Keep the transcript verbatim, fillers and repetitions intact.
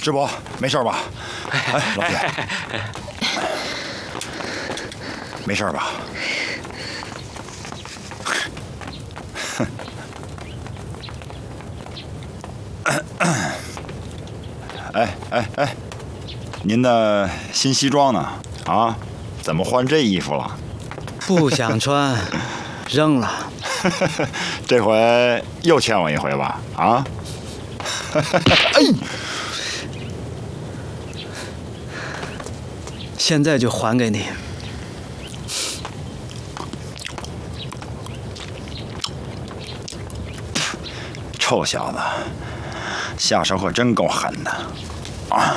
师伯，没事吧？哎，老铁，没事吧？哎哎哎，您的新西装呢？啊，怎么换这衣服了？ 不想穿，扔了。 这回又欠我一回吧？啊？哎， 现在就还给你。 臭小子，下手可真够狠的。